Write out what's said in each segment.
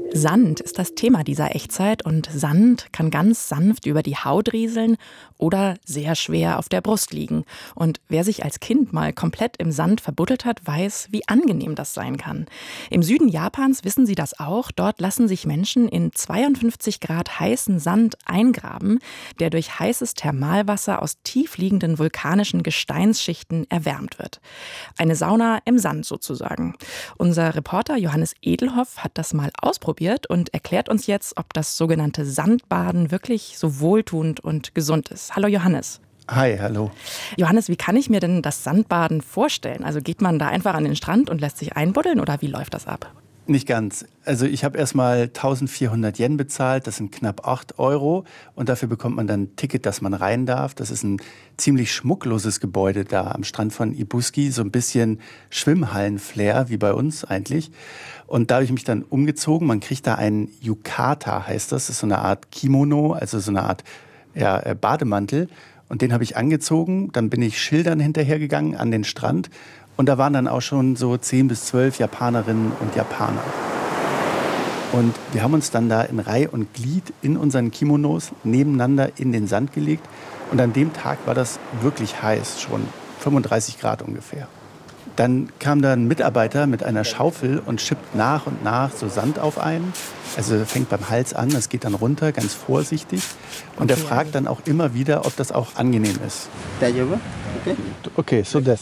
Sand ist das Thema dieser Echtzeit und Sand kann ganz sanft über die Haut rieseln oder sehr schwer auf der Brust liegen. Und wer sich als Kind mal komplett im Sand verbuddelt hat, weiß, wie angenehm das sein kann. Im Süden Japans wissen sie das auch. Dort lassen sich Menschen in 52 Grad heißen Sand eingraben, der durch heißes Thermalwasser aus tiefliegenden vulkanischen Gesteinsschichten erwärmt wird. Eine Sauna im Sand sozusagen. Unser Reporter Johannes Edelhoff hat das mal ausprobiert und erklärt uns jetzt, ob das sogenannte Sandbaden wirklich so wohltuend und gesund ist. Hallo Johannes. Hi, hallo. Johannes, wie kann ich mir denn das Sandbaden vorstellen? Also geht man da einfach an den Strand und lässt sich einbuddeln oder wie läuft das ab? Nicht ganz. Also ich habe erstmal 1400 Yen bezahlt, das sind knapp 8 Euro. Und dafür bekommt man dann ein Ticket, dass man rein darf. Das ist ein ziemlich schmuckloses Gebäude da am Strand von Ibuski. So ein bisschen Schwimmhallen-Flair, wie bei uns eigentlich. Und da habe ich mich dann umgezogen. Man kriegt da einen Yukata, heißt das. Das ist so eine Art Kimono, also so eine Art Bademantel. Und den habe ich angezogen. Dann bin ich Schildern hinterhergegangen an den Strand. Und da waren dann auch schon so 10 bis 12 Japanerinnen und Japaner. Und wir haben uns dann da in Reih und Glied in unseren Kimonos nebeneinander in den Sand gelegt. Und an dem Tag war das wirklich heiß, schon 35 Grad ungefähr. Dann kam da ein Mitarbeiter mit einer Schaufel und schippt nach und nach so Sand auf einen. Also fängt beim Hals an, das geht dann runter, ganz vorsichtig. Und er fragt dann auch immer wieder, ob das auch angenehm ist. Okay, so das.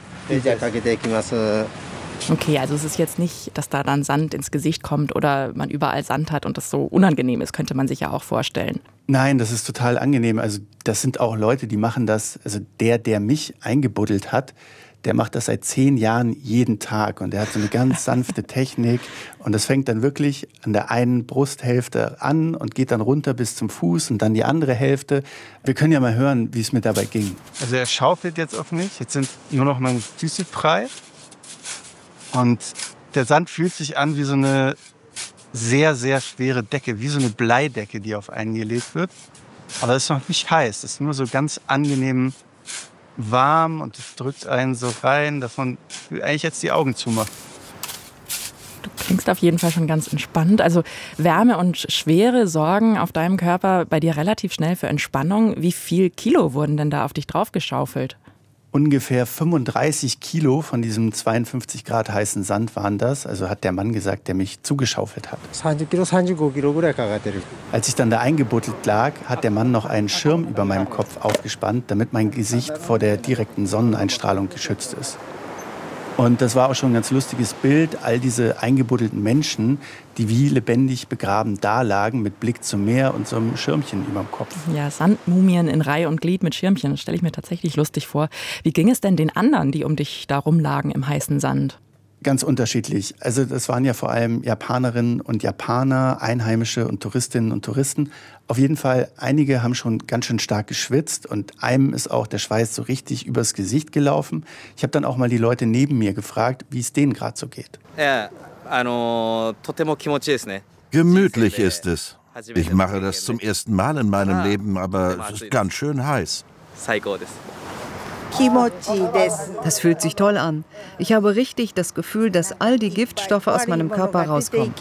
Okay, also es ist jetzt nicht, dass da dann Sand ins Gesicht kommt oder man überall Sand hat und das so unangenehm ist, könnte man sich ja auch vorstellen. Nein, das ist total angenehm. Also das sind auch Leute, die machen das, also der mich eingebuddelt hat, der macht das seit 10 Jahren jeden Tag und der hat so eine ganz sanfte Technik und das fängt dann wirklich an der einen Brusthälfte an und geht dann runter bis zum Fuß und dann die andere Hälfte. Wir können ja mal hören, wie es mir dabei ging. Also er schaufelt jetzt auf mich, jetzt sind nur noch meine Füße frei und der Sand fühlt sich an wie so eine sehr, sehr schwere Decke, wie so eine Bleidecke, die auf einen gelegt wird. Aber es ist noch nicht heiß, es ist nur so ganz angenehm warm und es drückt einen so rein, dass man eigentlich jetzt die Augen zumacht. Du klingst auf jeden Fall schon ganz entspannt. Also Wärme und Schwere sorgen auf deinem Körper bei dir relativ schnell für Entspannung. Wie viel Kilo wurden denn da auf dich draufgeschaufelt? Ungefähr 35 Kilo von diesem 52 Grad heißen Sand waren das. Also hat der Mann gesagt, der mich zugeschaufelt hat. Als ich dann da eingebuddelt lag, hat der Mann noch einen Schirm über meinem Kopf aufgespannt, damit mein Gesicht vor der direkten Sonneneinstrahlung geschützt ist. Und das war auch schon ein ganz lustiges Bild, all diese eingebuddelten Menschen, die wie lebendig begraben dalagen mit Blick zum Meer und so einem Schirmchen über dem Kopf. Ja, Sandmumien in Reih und Glied mit Schirmchen, das stelle ich mir tatsächlich lustig vor. Wie ging es denn den anderen, die um dich da rumlagen im heißen Sand? Ganz unterschiedlich. Also das waren ja vor allem Japanerinnen und Japaner, Einheimische und Touristinnen und Touristen. Auf jeden Fall, einige haben schon ganz schön stark geschwitzt und einem ist auch der Schweiß so richtig übers Gesicht gelaufen. Ich habe dann auch mal die Leute neben mir gefragt, wie es denen gerade so geht. Gemütlich ist es. Ich mache das zum ersten Mal in meinem Leben, aber es ist ganz schön heiß. Das fühlt sich toll an. Ich habe richtig das Gefühl, dass all die Giftstoffe aus meinem Körper rauskommen.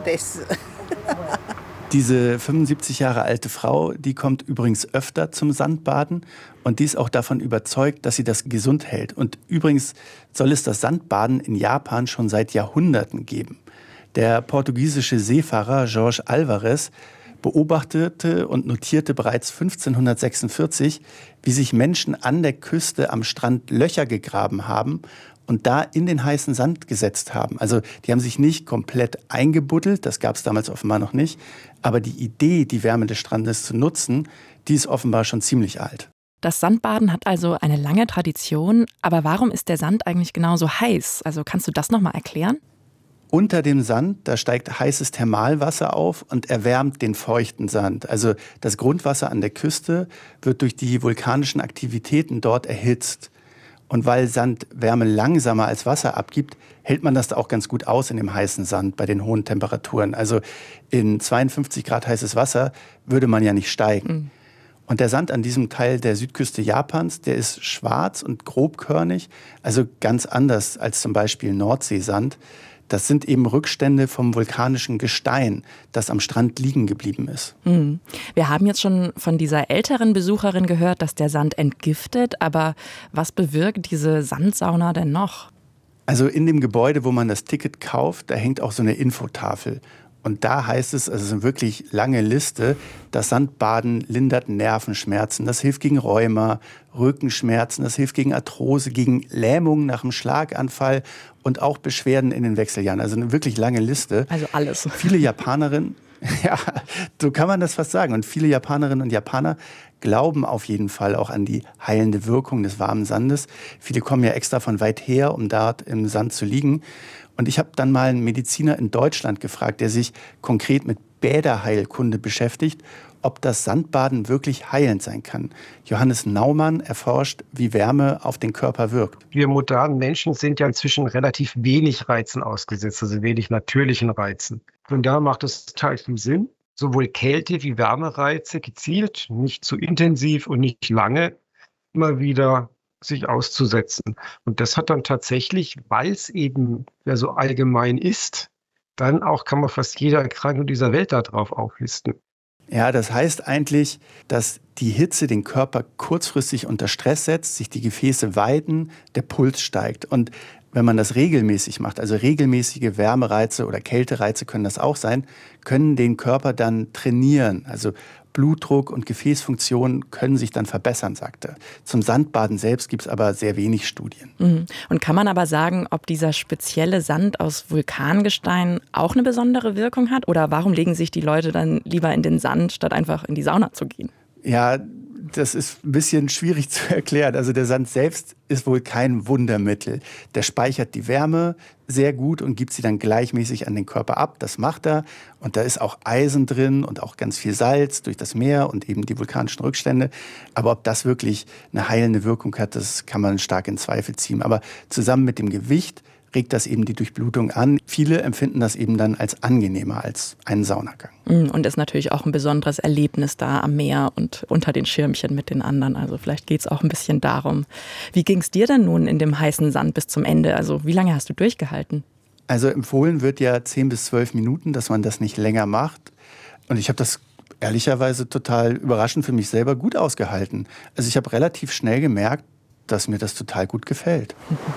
Diese 75 Jahre alte Frau, die kommt übrigens öfter zum Sandbaden und die ist auch davon überzeugt, dass sie das gesund hält. Und übrigens soll es das Sandbaden in Japan schon seit Jahrhunderten geben. Der portugiesische Seefahrer Jorge Alvarez beobachtete und notierte bereits 1546, wie sich Menschen an der Küste am Strand Löcher gegraben haben und da in den heißen Sand gesetzt haben. Also die haben sich nicht komplett eingebuddelt, das gab es damals offenbar noch nicht, aber die Idee, die Wärme des Strandes zu nutzen, die ist offenbar schon ziemlich alt. Das Sandbaden hat also eine lange Tradition, aber warum ist der Sand eigentlich genau so heiß? Also kannst du das nochmal erklären? Unter dem Sand, da steigt heißes Thermalwasser auf und erwärmt den feuchten Sand. Also das Grundwasser an der Küste wird durch die vulkanischen Aktivitäten dort erhitzt. Und weil Sand Wärme langsamer als Wasser abgibt, hält man das da auch ganz gut aus in dem heißen Sand bei den hohen Temperaturen. Also in 52 Grad heißes Wasser würde man ja nicht steigen. Und der Sand an diesem Teil der Südküste Japans, der ist schwarz und grobkörnig, also ganz anders als zum Beispiel Nordseesand. Das sind eben Rückstände vom vulkanischen Gestein, das am Strand liegen geblieben ist. Wir haben jetzt schon von dieser älteren Besucherin gehört, dass der Sand entgiftet. Aber was bewirkt diese Sandsauna denn noch? Also in dem Gebäude, wo man das Ticket kauft, da hängt auch so eine Infotafel. Und da heißt es, also es ist eine wirklich lange Liste, das Sandbaden lindert Nervenschmerzen, das hilft gegen Rheuma, Rückenschmerzen, das hilft gegen Arthrose, gegen Lähmung nach einem Schlaganfall und auch Beschwerden in den Wechseljahren. Also eine wirklich lange Liste. Also alles. Viele Japanerinnen, ja, so kann man das fast sagen. Und viele Japanerinnen und Japaner glauben auf jeden Fall auch an die heilende Wirkung des warmen Sandes. Viele kommen ja extra von weit her, um dort im Sand zu liegen. Und ich habe dann mal einen Mediziner in Deutschland gefragt, der sich konkret mit Bäderheilkunde beschäftigt, ob das Sandbaden wirklich heilend sein kann. Johannes Naumann erforscht, wie Wärme auf den Körper wirkt. Wir modernen Menschen sind ja inzwischen relativ wenig Reizen ausgesetzt, also wenig natürlichen Reizen. Von daher macht es total viel Sinn, sowohl Kälte- wie Wärmereize gezielt, nicht zu intensiv und nicht lange, immer wieder sich auszusetzen. Und das hat dann tatsächlich, weil es eben ja so allgemein ist, dann auch kann man fast jede Erkrankung dieser Welt darauf auflisten. Ja, das heißt eigentlich, dass die Hitze den Körper kurzfristig unter Stress setzt, sich die Gefäße weiten, der Puls steigt. Und wenn man das regelmäßig macht, also regelmäßige Wärmereize oder Kältereize können das auch sein, können den Körper dann trainieren. Also Blutdruck und Gefäßfunktion können sich dann verbessern, sagt er. Zum Sandbaden selbst gibt es aber sehr wenig Studien. Und kann man aber sagen, ob dieser spezielle Sand aus Vulkangestein auch eine besondere Wirkung hat? Oder warum legen sich die Leute dann lieber in den Sand, statt einfach in die Sauna zu gehen? Ja, das ist ein bisschen schwierig zu erklären. Also der Sand selbst ist wohl kein Wundermittel. Der speichert die Wärme sehr gut und gibt sie dann gleichmäßig an den Körper ab. Das macht er. Und da ist auch Eisen drin und auch ganz viel Salz durch das Meer und eben die vulkanischen Rückstände. Aber ob das wirklich eine heilende Wirkung hat, das kann man stark in Zweifel ziehen. Aber zusammen mit dem Gewicht regt das eben die Durchblutung an. Viele empfinden das eben dann als angenehmer als einen Saunagang. Und ist natürlich auch ein besonderes Erlebnis da am Meer und unter den Schirmchen mit den anderen. Also vielleicht geht es auch ein bisschen darum. Wie ging es dir denn nun in dem heißen Sand bis zum Ende? Also wie lange hast du durchgehalten? Also empfohlen wird ja 10 bis 12 Minuten, dass man das nicht länger macht. Und ich habe das ehrlicherweise total überraschend für mich selber gut ausgehalten. Also ich habe relativ schnell gemerkt, dass mir das total gut gefällt.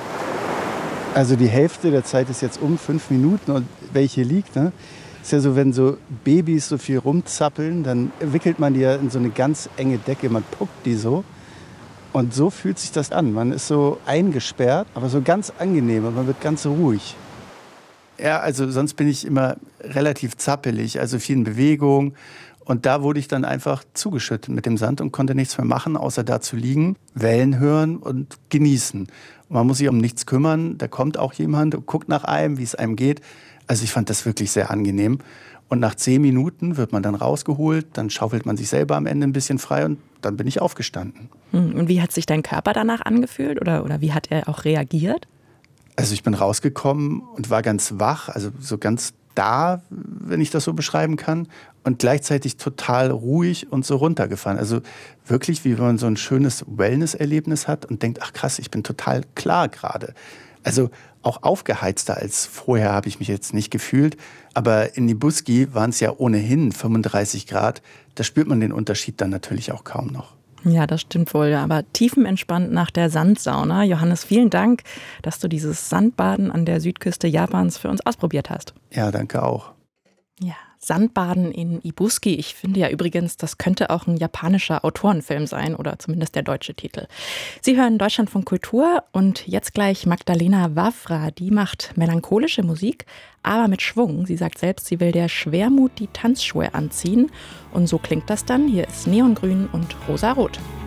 Also die Hälfte der Zeit ist jetzt 5 Minuten und welche liegt, ne? Ist ja so, wenn so Babys so viel rumzappeln, dann wickelt man die ja in so eine ganz enge Decke, man puckt die so. Und so fühlt sich das an. Man ist so eingesperrt, aber so ganz angenehm und man wird ganz ruhig. Ja, also sonst bin ich immer relativ zappelig, also viel in Bewegung. Und da wurde ich dann einfach zugeschüttet mit dem Sand und konnte nichts mehr machen, außer da zu liegen, Wellen hören und genießen. Und man muss sich um nichts kümmern, da kommt auch jemand und guckt nach einem, wie es einem geht. Also ich fand das wirklich sehr angenehm. Und nach 10 Minuten wird man dann rausgeholt, dann schaufelt man sich selber am Ende ein bisschen frei und dann bin ich aufgestanden. Und wie hat sich dein Körper danach angefühlt oder wie hat er auch reagiert? Also ich bin rausgekommen und war ganz wach, also so ganz da, wenn ich das so beschreiben kann, und gleichzeitig total ruhig und so runtergefahren. Also wirklich, wie wenn man so ein schönes Wellness-Erlebnis hat und denkt, ach krass, ich bin total klar gerade. Also auch aufgeheizter als vorher habe ich mich jetzt nicht gefühlt. Aber in Ibuski waren es ja ohnehin 35 Grad. Da spürt man den Unterschied dann natürlich auch kaum noch. Ja, das stimmt wohl. Aber tiefenentspannt nach der Sandsauna. Johannes, vielen Dank, dass du dieses Sandbaden an der Südküste Japans für uns ausprobiert hast. Ja, danke auch. Ja, Sandbaden in Ibuski. Ich finde ja übrigens, das könnte auch ein japanischer Autorenfilm sein oder zumindest der deutsche Titel. Sie hören Deutschlandfunk Kultur und jetzt gleich Magdalena Wawra. Die macht melancholische Musik, aber mit Schwung. Sie sagt selbst, sie will der Schwermut die Tanzschuhe anziehen. Und so klingt das dann. Hier ist Neongrün und Rosarot.